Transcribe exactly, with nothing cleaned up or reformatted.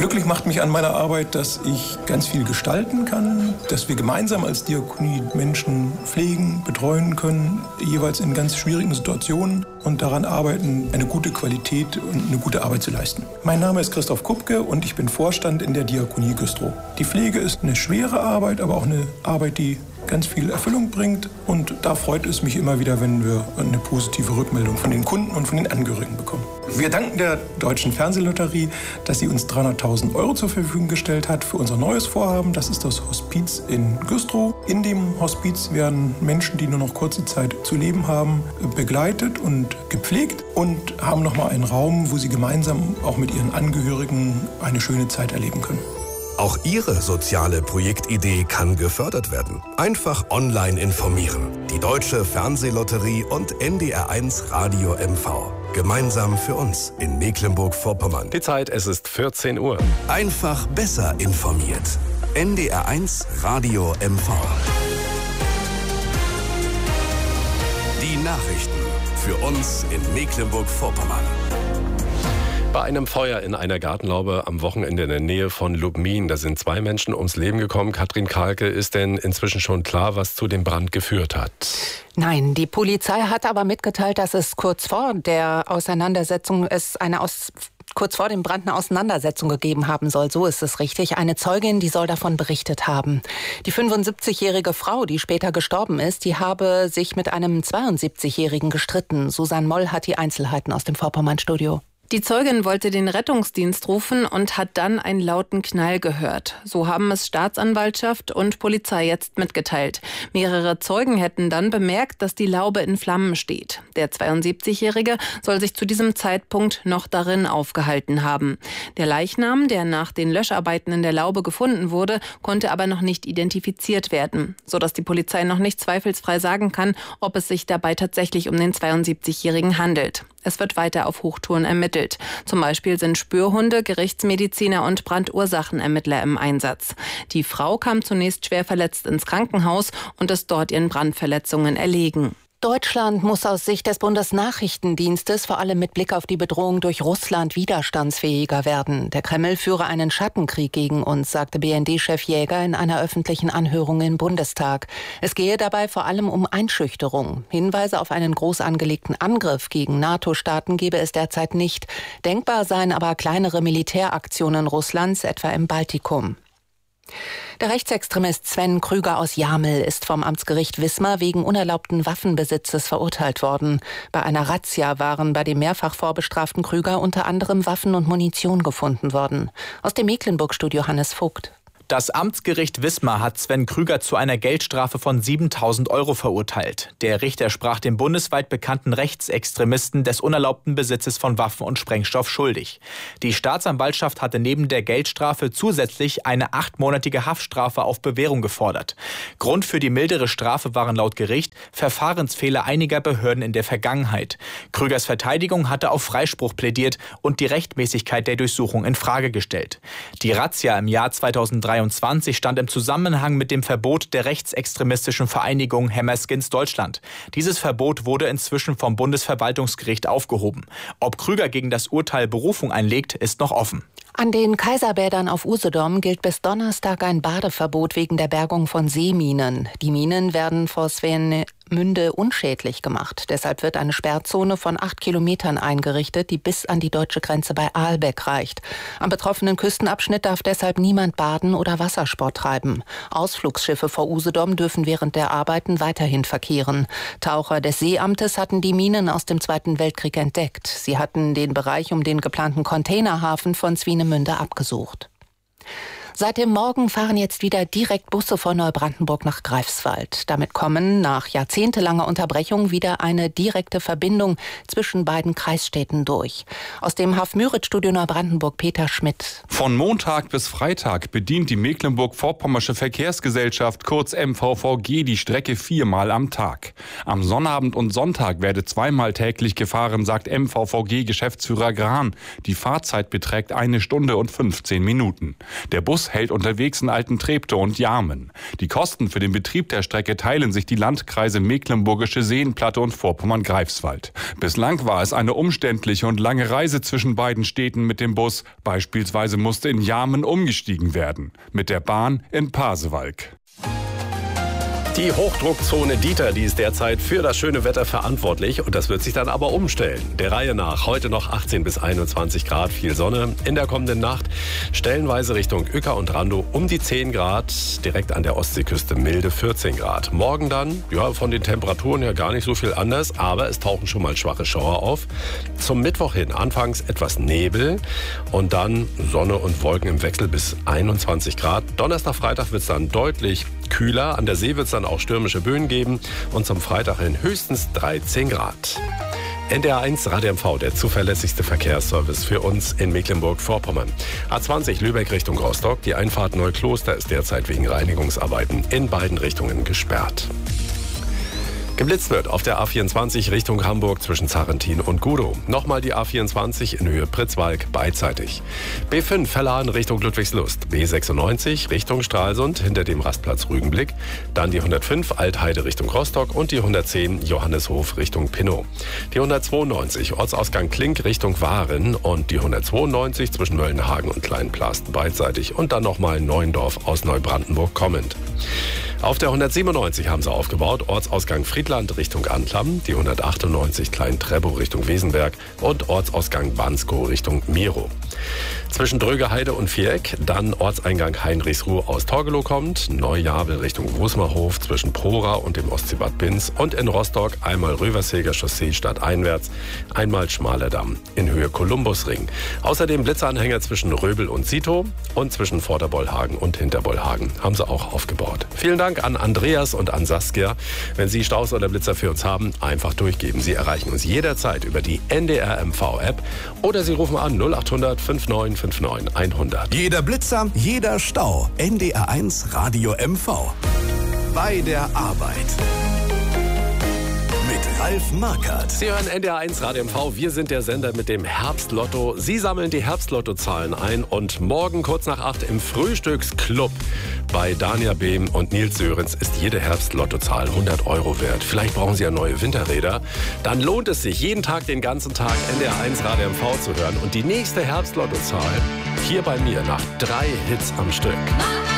Glücklich macht mich an meiner Arbeit, dass ich ganz viel gestalten kann, dass wir gemeinsam als Diakonie Menschen pflegen, betreuen können, jeweils in ganz schwierigen Situationen und daran arbeiten, eine gute Qualität und eine gute Arbeit zu leisten. Mein Name ist Christoph Kupke und ich bin Vorstand in der Diakonie Güstrow. Die Pflege ist eine schwere Arbeit, aber auch eine Arbeit, die ganz viel Erfüllung bringt. Und da freut es mich immer wieder, wenn wir eine positive Rückmeldung von den Kunden und von den Angehörigen bekommen. Wir danken der Deutschen Fernsehlotterie, dass sie uns dreihunderttausend Euro zur Verfügung gestellt hat für unser neues Vorhaben. Das ist das Hospiz in Güstrow. In dem Hospiz werden Menschen, die nur noch kurze Zeit zu leben haben, begleitet und gepflegt und haben nochmal einen Raum, wo sie gemeinsam auch mit ihren Angehörigen eine schöne Zeit erleben können. Auch Ihre soziale Projektidee kann gefördert werden. Einfach online informieren. Die Deutsche Fernsehlotterie und N D R eins Radio M V. Gemeinsam für uns in Mecklenburg-Vorpommern. Die Zeit, es ist vierzehn Uhr. Einfach besser informiert. N D R eins Radio M V. Die Nachrichten für uns in Mecklenburg-Vorpommern. Bei einem Feuer in einer Gartenlaube am Wochenende in der Nähe von Lubmin, da sind zwei Menschen ums Leben gekommen. Katrin Kahlke, ist denn inzwischen schon klar, was zu dem Brand geführt hat? Nein, die Polizei hat aber mitgeteilt, dass es kurz vor der Auseinandersetzung es eine Aus kurz vor dem Brand eine Auseinandersetzung gegeben haben soll. So ist es richtig. Eine Zeugin, die soll davon berichtet haben. Die fünfundsiebzigjährige Frau, die später gestorben ist, die habe sich mit einem zweiundsiebzigjährigen gestritten. Susanne Moll hat die Einzelheiten aus dem Vorpommern-Studio. Die Zeugin wollte den Rettungsdienst rufen und hat dann einen lauten Knall gehört. So haben es Staatsanwaltschaft und Polizei jetzt mitgeteilt. Mehrere Zeugen hätten dann bemerkt, dass die Laube in Flammen steht. Der zweiundsiebzigjährige soll sich zu diesem Zeitpunkt noch darin aufgehalten haben. Der Leichnam, der nach den Löscharbeiten in der Laube gefunden wurde, konnte aber noch nicht identifiziert werden, sodass die Polizei noch nicht zweifelsfrei sagen kann, ob es sich dabei tatsächlich um den zweiundsiebzigjährigen handelt. Es wird weiter auf Hochtouren ermittelt. Zum Beispiel sind Spürhunde, Gerichtsmediziner und Brandursachenermittler im Einsatz. Die Frau kam zunächst schwer verletzt ins Krankenhaus und ist dort ihren Brandverletzungen erlegen. Deutschland muss aus Sicht des Bundesnachrichtendienstes vor allem mit Blick auf die Bedrohung durch Russland widerstandsfähiger werden. Der Kreml führe einen Schattenkrieg gegen uns, sagte B N D-Chef Jäger in einer öffentlichen Anhörung im Bundestag. Es gehe dabei vor allem um Einschüchterung. Hinweise auf einen groß angelegten Angriff gegen NATO-Staaten gebe es derzeit nicht. Denkbar seien aber kleinere Militäraktionen Russlands, etwa im Baltikum. Der Rechtsextremist Sven Krüger aus Jamel ist vom Amtsgericht Wismar wegen unerlaubten Waffenbesitzes verurteilt worden. Bei einer Razzia waren bei dem mehrfach vorbestraften Krüger unter anderem Waffen und Munition gefunden worden. Aus dem Mecklenburg-Studio Hannes Vogt. Das Amtsgericht Wismar hat Sven Krüger zu einer Geldstrafe von siebentausend Euro verurteilt. Der Richter sprach dem bundesweit bekannten Rechtsextremisten des unerlaubten Besitzes von Waffen und Sprengstoff schuldig. Die Staatsanwaltschaft hatte neben der Geldstrafe zusätzlich eine achtmonatige Haftstrafe auf Bewährung gefordert. Grund für die mildere Strafe waren laut Gericht Verfahrensfehler einiger Behörden in der Vergangenheit. Krügers Verteidigung hatte auf Freispruch plädiert und die Rechtmäßigkeit der Durchsuchung in Frage gestellt. Die Razzia im Jahr zweitausenddreiundzwanzig stand im Zusammenhang mit dem Verbot der rechtsextremistischen Vereinigung Hammerskins Deutschland. Dieses Verbot wurde inzwischen vom Bundesverwaltungsgericht aufgehoben. Ob Krüger gegen das Urteil Berufung einlegt, ist noch offen. An den Kaiserbädern auf Usedom gilt bis Donnerstag ein Badeverbot wegen der Bergung von Seeminen. Die Minen werden vor Swinemünde unschädlich gemacht. Deshalb wird eine Sperrzone von acht Kilometern eingerichtet, die bis an die deutsche Grenze bei Aalbeck reicht. Am betroffenen Küstenabschnitt darf deshalb niemand baden oder Wassersport treiben. Ausflugsschiffe vor Usedom dürfen während der Arbeiten weiterhin verkehren. Taucher des Seeamtes hatten die Minen aus dem Zweiten Weltkrieg entdeckt. Sie hatten den Bereich um den geplanten Containerhafen von Swinemünde abgesucht. Seit dem Morgen fahren jetzt wieder direkt Busse von Neubrandenburg nach Greifswald. Damit kommen nach jahrzehntelanger Unterbrechung wieder eine direkte Verbindung zwischen beiden Kreisstädten durch. Aus dem Haf-Müritz-Studio Neubrandenburg Peter Schmidt. Von Montag bis Freitag bedient die Mecklenburg-Vorpommersche Verkehrsgesellschaft, kurz M V V G, die Strecke viermal am Tag. Am Sonnabend und Sonntag werde zweimal täglich gefahren, sagt M V V G-Geschäftsführer Gran. Die Fahrzeit beträgt eine Stunde und fünfzehn Minuten. Der Bus Bus hält unterwegs in Altentreptow und Jarmen. Die Kosten für den Betrieb der Strecke teilen sich die Landkreise Mecklenburgische Seenplatte und Vorpommern-Greifswald. Bislang war es eine umständliche und lange Reise zwischen beiden Städten mit dem Bus. Beispielsweise musste in Jarmen umgestiegen werden. Mit der Bahn in Pasewalk. Die Hochdruckzone Dieter, die ist derzeit für das schöne Wetter verantwortlich und das wird sich dann aber umstellen. Der Reihe nach, heute noch achtzehn bis einundzwanzig Grad, viel Sonne. In der kommenden Nacht stellenweise Richtung Uecker und Randow um die zehn Grad, direkt an der Ostseeküste milde vierzehn Grad. Morgen dann, ja, von den Temperaturen her gar nicht so viel anders, aber es tauchen schon mal schwache Schauer auf. Zum Mittwoch hin anfangs etwas Nebel und dann Sonne und Wolken im Wechsel bis einundzwanzig Grad. Donnerstag, Freitag wird es dann deutlich kühler. An der See wird es dann auch stürmische Böen geben und zum Freitag hin höchstens dreizehn Grad. N D R eins Radio M V, der zuverlässigste Verkehrsservice für uns in Mecklenburg-Vorpommern. A zwanzig Lübeck Richtung Rostock. Die Einfahrt Neukloster ist derzeit wegen Reinigungsarbeiten in beiden Richtungen gesperrt. Geblitzt wird auf der A vierundzwanzig Richtung Hamburg zwischen Zarrentin und Gudow. Nochmal die A vierundzwanzig in Höhe Pritzwalk beidseitig. B fünf Verladen Richtung Ludwigslust. B sechsundneunzig Richtung Stralsund hinter dem Rastplatz Rügenblick. Dann die hundertfünf Altheide Richtung Rostock und die hundertzehn Johanneshof Richtung Pinnow. Die hundertzweiundneunzig Ortsausgang Klink Richtung Waren und die hundertzweiundneunzig zwischen Möllenhagen und Kleinplasten beidseitig. Und dann nochmal Neuendorf aus Neubrandenburg kommend. Auf der hundertsiebenundneunzig haben sie aufgebaut, Ortsausgang Friedland Richtung Antlam, die hundertachtundneunzig Klein-Treppow Richtung Wesenberg und Ortsausgang Banskow Richtung Miro. Zwischen Drögeheide und Viereck, dann Ortseingang Heinrichsruh aus Torgelow kommt, Neujabel Richtung Wusmerhof zwischen Prora und dem Ostseebad Binz und in Rostock einmal Röverseger Chaussee stadteinwärts, einmal Schmalerdamm in Höhe Kolumbusring. Außerdem Blitzanhänger zwischen Röbel und Sito und zwischen Vorderbollhagen und Hinterbollhagen haben sie auch aufgebaut. Vielen Dank an Andreas und an Saskia. Wenn Sie Staus oder Blitzer für uns haben, einfach durchgeben. Sie erreichen uns jederzeit über die N D R M V-App oder Sie rufen an null achthundert fünfundneunzig fünfundneunzig hundert. Jeder Blitzer, jeder Stau. N D R eins Radio M V. Bei der Arbeit. Mit Ralf Markert. Sie hören N D R eins Radio M V. Wir sind der Sender mit dem Herbstlotto. Sie sammeln die Herbstlottozahlen ein und morgen kurz nach acht im Frühstücksclub bei Dania Behm und Nils Sörenz ist jede Herbstlottozahl hundert Euro wert. Vielleicht brauchen Sie ja neue Winterräder. Dann lohnt es sich, jeden Tag, den ganzen Tag N D R eins Radio M V zu hören. Und die nächste Herbstlottozahl hier bei mir nach drei Hits am Stück.